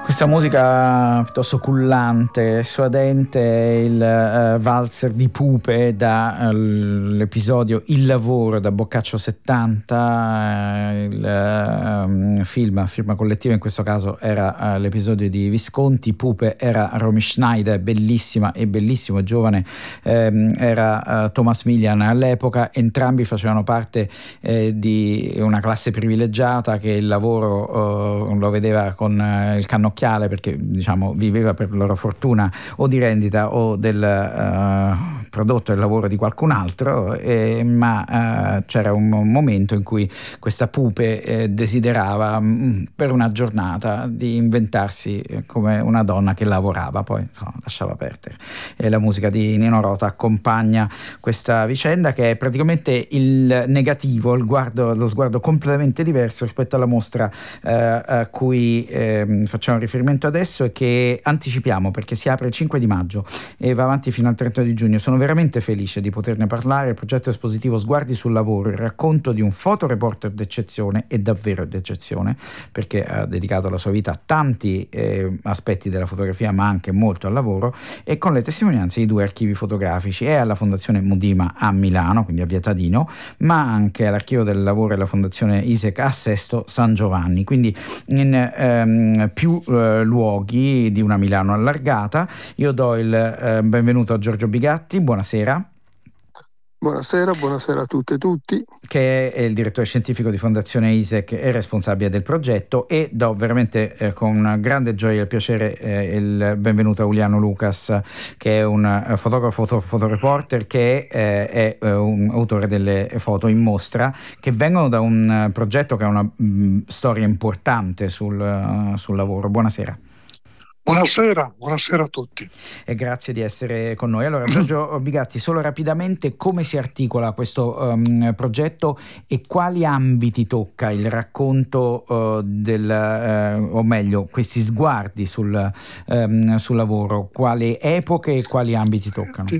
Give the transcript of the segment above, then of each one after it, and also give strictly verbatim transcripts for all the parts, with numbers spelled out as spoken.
Questa musica piuttosto cullante, suadente, il uh, valzer di Pupe dall'episodio uh, Il lavoro da Boccaccio settanta, uh, il uh, film, firma collettiva in questo caso era uh, l'episodio di Visconti. Pupe era Romy Schneider, bellissima e bellissimo giovane, um, era uh, Thomas Millian all'epoca. Entrambi facevano parte eh, di una classe privilegiata che il lavoro uh, lo vedeva con uh, il cannocchiale, perché diciamo viveva per loro fortuna o di rendita o del uh, prodotto del lavoro di qualcun altro, eh, ma uh, c'era un momento in cui questa Pupe eh, desiderava mh, per una giornata di inventarsi come una donna che lavorava, poi no, lasciava perdere. E la musica di Nino Rota accompagna questa vicenda, che è praticamente il negativo, il guardo, lo sguardo completamente diverso rispetto alla mostra eh, a cui eh, facciamo riferimento adesso e che anticipiamo perché si apre il cinque di maggio e va avanti fino al trenta di giugno. Sono veramente felice di poterne parlare. Il progetto espositivo Sguardi sul lavoro, il racconto di un fotoreporter d'eccezione, e davvero d'eccezione perché ha dedicato la sua vita a tanti eh, aspetti della fotografia, ma anche molto al lavoro, e con le testimonianze di due archivi fotografici. È alla Fondazione Mudima a Milano, quindi a Via Tadino, ma anche all'Archivio del Lavoro e alla Fondazione ISEC a Sesto San Giovanni, quindi in ehm, più eh, luoghi di una Milano allargata. Io do il eh, benvenuto a Giorgio Bigatti. Buonasera. Buonasera, buonasera a tutte e tutti. Che è il direttore scientifico di Fondazione ISEC e responsabile del progetto, e do veramente eh, con grande gioia e il piacere eh, il benvenuto a Uliano Lucas, che è un uh, fotografo, foto, fotoreporter, che eh, è uh, un autore delle foto in mostra, che vengono da un uh, progetto che ha una mh, storia importante sul, uh, sul lavoro. Buonasera. Buonasera, buonasera a tutti. E grazie di essere con noi. Allora, Giorgio Bigatti, solo rapidamente, come si articola questo um, progetto e quali ambiti tocca il racconto uh, del, uh, o meglio, questi sguardi sul, um, sul lavoro? Quali epoche e quali ambiti toccano?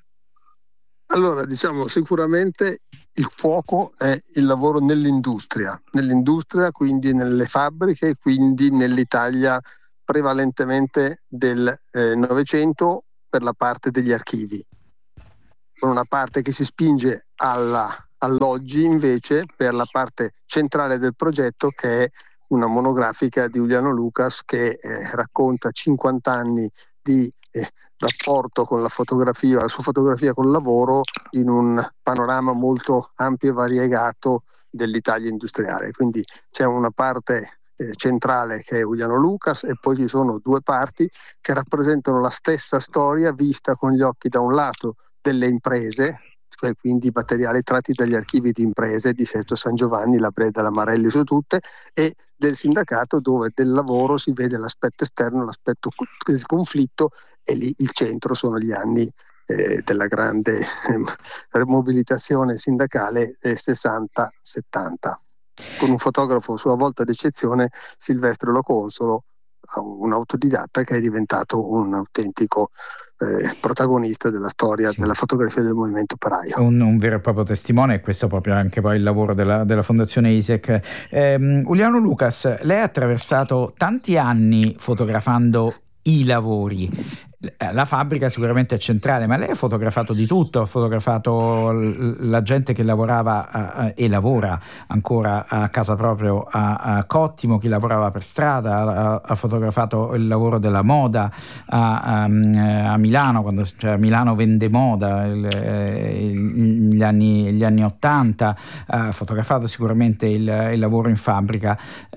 Allora, diciamo, sicuramente il fuoco è il lavoro nell'industria, nell'industria, quindi nelle fabbriche, quindi nell'Italia prevalentemente del eh, Novecento, per la parte degli archivi, con una parte che si spinge alla, all'oggi invece per la parte centrale del progetto, che è una monografica di Uliano Lucas che eh, racconta cinquanta anni di eh, rapporto con la fotografia, la sua fotografia col lavoro, in un panorama molto ampio e variegato dell'Italia industriale. Quindi c'è una parte centrale che è Uliano Lucas, e poi ci sono due parti che rappresentano la stessa storia vista con gli occhi da un lato delle imprese, cioè quindi i materiali tratti dagli archivi di imprese di Sesto San Giovanni, la Breda, la Marelli su tutte, e del sindacato, dove del lavoro si vede l'aspetto esterno, l'aspetto del conflitto, e lì il centro sono gli anni eh, della grande eh, mobilitazione sindacale eh, sessanta settanta. Con un fotografo a sua volta d'eccezione, Silvestro Loconsolo, un autodidatta che è diventato un autentico eh, protagonista della storia sì. della fotografia del movimento operaio. Un, un vero e proprio testimone, e questo è proprio anche poi il lavoro della, della Fondazione ISEC. Eh, Uliano Lucas, lei ha attraversato tanti anni fotografando i lavori. La fabbrica sicuramente è centrale, ma lei ha fotografato di tutto, ha fotografato la gente che lavorava a, e lavora ancora a casa proprio a, a Cottimo, chi lavorava per strada, ha, ha fotografato il lavoro della moda a, a, a Milano, quando cioè, Milano vende moda, il, il, gli anni gli anni ottanta, ha fotografato sicuramente il, il lavoro in fabbrica.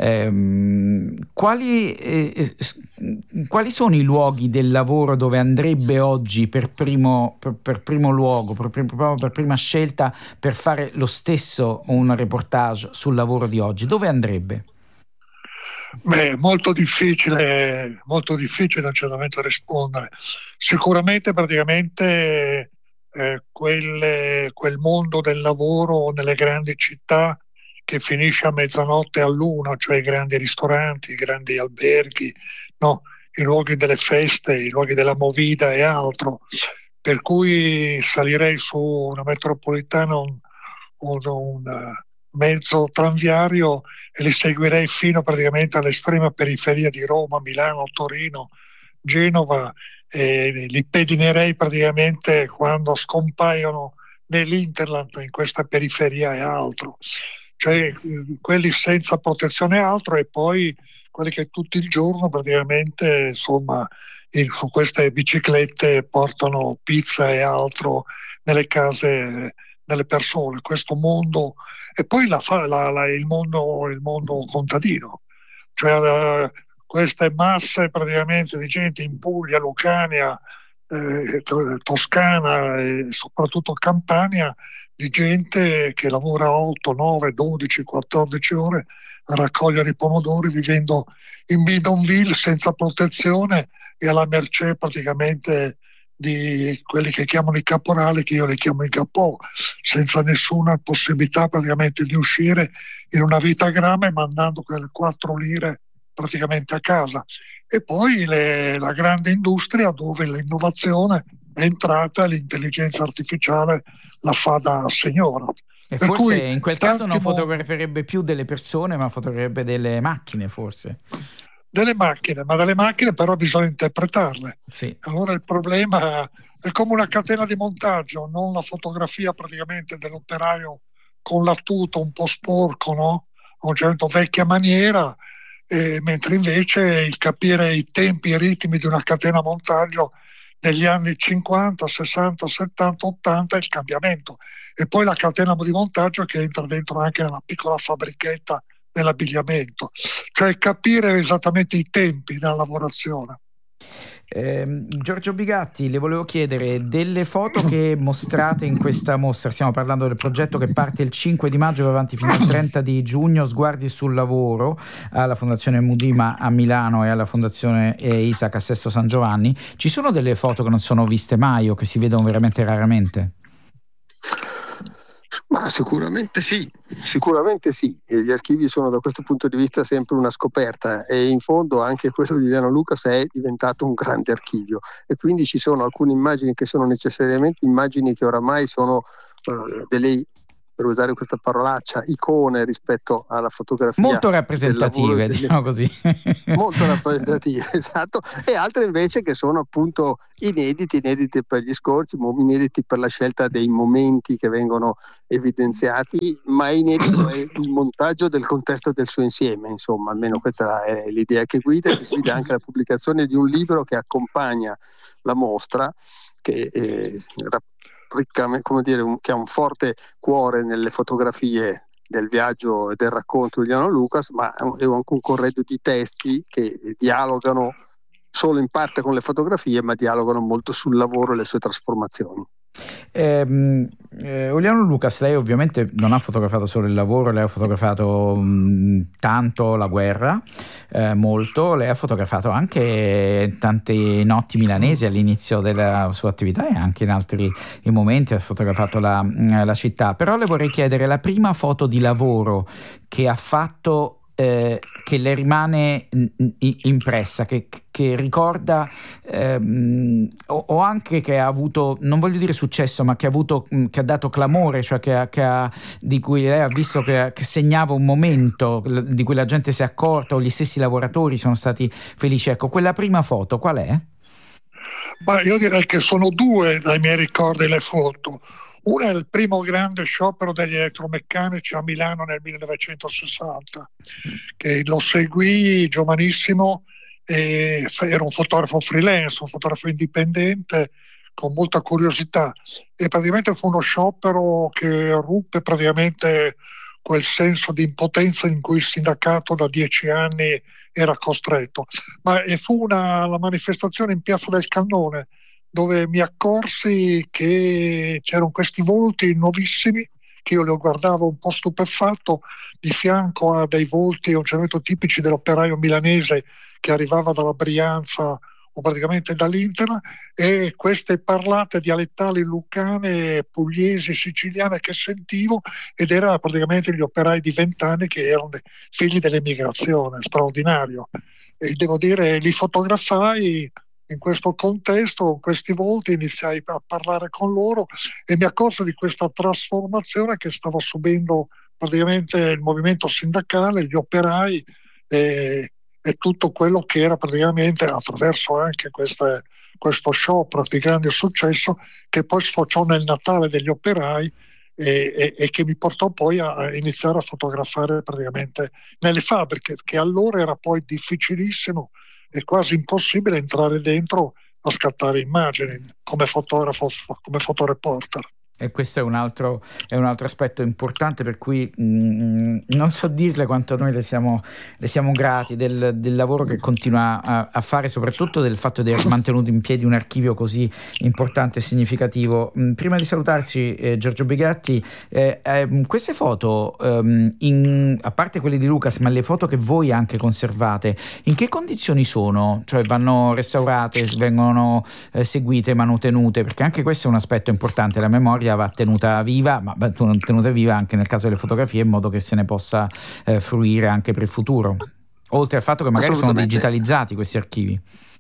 Eh, quali, eh, quali sono i luoghi del lavoro dove andrebbe oggi per primo, per, per primo luogo, per, per, per prima scelta, per fare lo stesso un reportage sul lavoro di oggi? Dove andrebbe? Beh, molto difficile, molto difficile certamente rispondere. Sicuramente praticamente eh, quel, quel mondo del lavoro nelle grandi città che finisce a mezzanotte all'una, cioè i grandi ristoranti, i grandi alberghi, no? I luoghi delle feste, i luoghi della movida e altro, per cui salirei su una metropolitana un, un, un, mezzo tranviario e li seguirei fino praticamente all'estrema periferia di Roma, Milano, Torino, Genova, e li pedinerei praticamente quando scompaiono nell'Interland, in questa periferia e altro, cioè quelli senza protezione e altro, e poi quelli che tutti il giorno praticamente, insomma, su queste biciclette portano pizza e altro nelle case delle persone. Questo mondo, e poi la, la, la, il, mondo, il mondo contadino, cioè uh, queste masse praticamente di gente in Puglia, Lucania, eh, Toscana e soprattutto Campania, di gente che lavora otto, nove, dodici, quattordici ore a raccogliere i pomodori, vivendo in bidonville senza protezione e alla mercé praticamente di quelli che chiamano i caporali, che io li chiamo i capò, senza nessuna possibilità praticamente di uscire in una vita grama e mandando quelle quattro lire praticamente a casa. E poi le, la grande industria, dove l'innovazione è entrata, l'intelligenza artificiale la fa da signora. E per forse cui in quel caso non mondi, fotograferebbe più delle persone, ma fotograferebbe delle macchine, forse. Delle macchine, ma delle macchine però bisogna interpretarle. Sì. Allora il problema è come una catena di montaggio, non la fotografia praticamente dell'operaio con l'attuto un po' sporco, no? A un certo vecchia maniera, eh, mentre invece il capire i tempi e i ritmi di una catena montaggio negli anni cinquanta, sessanta, settanta, ottanta è il cambiamento. E poi la catena di montaggio che entra dentro anche nella piccola fabbrichetta dell'abbigliamento, cioè capire esattamente i tempi della lavorazione. Eh, Giorgio Bigatti, le volevo chiedere delle foto che mostrate in questa mostra. Stiamo parlando del progetto che parte il cinque di maggio e va avanti fino al trenta di giugno, Sguardi sul lavoro, alla Fondazione Mudima a Milano e alla Fondazione Isaac a Sesto San Giovanni. Ci sono delle foto che non sono viste mai o che si vedono veramente raramente? Ma sicuramente sì, sicuramente sì. E gli archivi sono da questo punto di vista sempre una scoperta, e in fondo anche quello di Giuliano Lucas è diventato un grande archivio, e quindi ci sono alcune immagini che sono necessariamente immagini che oramai sono uh, delle, per usare questa parolaccia, icone rispetto alla fotografia. Molto rappresentative, delle, diciamo così. Molto rappresentative, esatto. E altre invece che sono appunto inediti, inediti per gli scorci, inediti per la scelta dei momenti che vengono evidenziati, ma inedito è il montaggio del contesto del suo insieme. Insomma, almeno questa è l'idea che guida, e che guida anche la pubblicazione di un libro che accompagna la mostra, che eh, come dire, un, che ha un forte cuore nelle fotografie del viaggio e del racconto di Giuliano Lucas, ma è anche un corredo di testi che dialogano solo in parte con le fotografie, ma dialogano molto sul lavoro e le sue trasformazioni. Eh, eh, Giuliano Lucas, lei ovviamente non ha fotografato solo il lavoro, lei ha fotografato mh, tanto la guerra, eh, molto, lei ha fotografato anche tante notti milanesi all'inizio della sua attività e anche in altri in momenti ha fotografato la, la città. Però le vorrei chiedere la prima foto di lavoro che ha fatto, Eh, che le rimane impressa, che, che ricorda ehm, o, o anche che ha avuto, non voglio dire successo, ma che ha avuto, che ha dato clamore, cioè che ha, che ha, di cui lei ha visto che, che segnava un momento di cui la gente si è accorta o gli stessi lavoratori sono stati felici. Ecco, quella prima foto qual è? Ma io direi che sono due dai miei ricordi le foto. Una è il primo grande sciopero degli elettromeccanici a Milano nel millenovecentosessanta, che lo seguì giovanissimo, e era un fotografo freelance, un fotografo indipendente con molta curiosità, e praticamente fu uno sciopero che ruppe praticamente quel senso di impotenza in cui il sindacato da dieci anni era costretto. Ma e fu una, la manifestazione in Piazza del Cannone, dove mi accorsi che c'erano questi volti nuovissimi, che io li guardavo un po' stupefatto, di fianco a dei volti a un certo punto tipici dell'operaio milanese che arrivava dalla Brianza o praticamente dall'Interland, e queste parlate dialettali lucane, pugliesi, siciliane che sentivo, ed erano praticamente gli operai di vent'anni che erano figli dell'emigrazione, straordinario. E devo dire, li fotografai in questo contesto, con questi volti, iniziai a parlare con loro e mi accorsi di questa trasformazione che stava subendo praticamente il movimento sindacale, gli operai e, e tutto quello che era praticamente attraverso anche queste, questo sciopero di grande successo che poi sfociò nel Natale degli operai e, e, e che mi portò poi a iniziare a fotografare praticamente nelle fabbriche, che allora era poi difficilissimo e quasi impossibile entrare dentro a scattare immagini come fotografo, come fotoreporter. E questo è un altro, è un altro aspetto importante, per cui mh, non so dirle quanto noi le siamo, le siamo grati del, del lavoro che continua a, a fare, soprattutto del fatto di aver mantenuto in piedi un archivio così importante e significativo. Mh, prima di salutarci, eh, Giorgio Brigatti, eh, eh, queste foto, ehm, in, a parte quelle di Lucas, ma le foto che voi anche conservate, in che condizioni sono? Cioè vanno restaurate, vengono eh, seguite, manutenute? Perché anche questo è un aspetto importante, la memoria va tenuta viva, ma va tenuta viva anche nel caso delle fotografie, in modo che se ne possa eh, fruire anche per il futuro, oltre al fatto che magari sono digitalizzati questi archivi.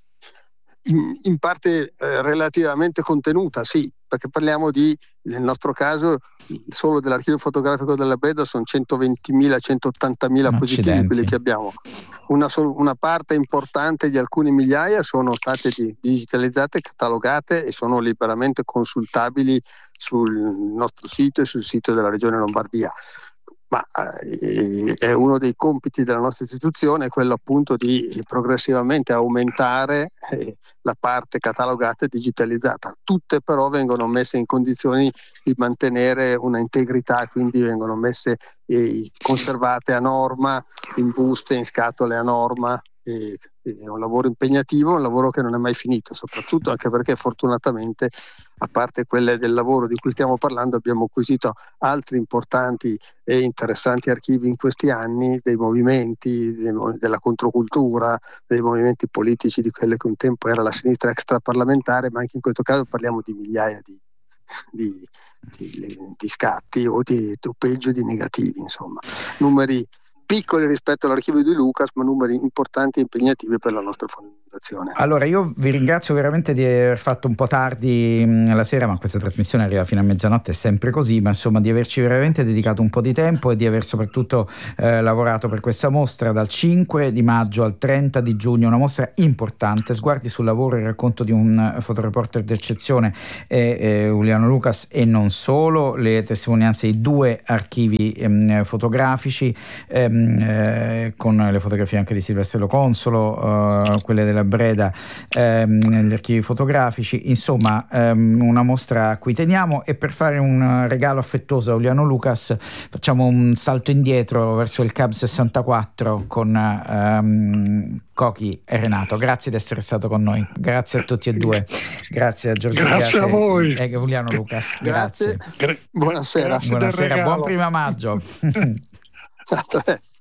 In, in parte eh, relativamente contenuta, sì, perché parliamo di, nel nostro caso, solo dell'archivio fotografico della Breda sono centoventimila centottantamila positivi quelli che abbiamo. Una, una parte importante di alcune migliaia sono state di, digitalizzate, catalogate e sono liberamente consultabili sul nostro sito e sul sito della Regione Lombardia. Ma eh, è uno dei compiti della nostra istituzione quello appunto di progressivamente aumentare eh, la parte catalogata e digitalizzata. Tutte però vengono messe in condizioni di mantenere una integrità, quindi vengono messe eh, conservate a norma, in buste, in scatole a norma. E, è un lavoro impegnativo, un lavoro che non è mai finito, soprattutto anche perché fortunatamente, a parte quelle del lavoro di cui stiamo parlando, abbiamo acquisito altri importanti e interessanti archivi in questi anni, dei movimenti, della controcultura, dei movimenti politici di quelle che un tempo era la sinistra extraparlamentare, ma anche in questo caso parliamo di migliaia di, di, di, di scatti o, di, o peggio di negativi, insomma, numeri piccoli rispetto all'archivio di Lucas, ma numeri importanti e impegnativi per la nostra fondazione. Allora, io vi ringrazio veramente di aver fatto un po' tardi mh, la sera, ma questa trasmissione arriva fino a mezzanotte, è sempre così, ma insomma di averci veramente dedicato un po' di tempo e di aver soprattutto eh, lavorato per questa mostra dal cinque di maggio al trenta di giugno, una mostra importante, sguardi sul lavoro e il racconto di un fotoreporter d'eccezione, eh, eh, Uliano Lucas, e non solo, le testimonianze di due archivi ehm, fotografici, ehm, Eh, con le fotografie anche di Silvestro Lo Consolo, eh, quelle della Breda, ehm, negli archivi fotografici, insomma ehm, una mostra a cui teniamo. E per fare un regalo affettuoso a Uliano Lucas facciamo un salto indietro verso il Cab sessantaquattro con ehm, Cochi e Renato. Grazie di essere stato con noi, grazie a tutti e due, grazie a Giorgio grazie Brigatti a voi e a Uliano Lucas, grazie, grazie. Buonasera, buonasera, buon prima maggio.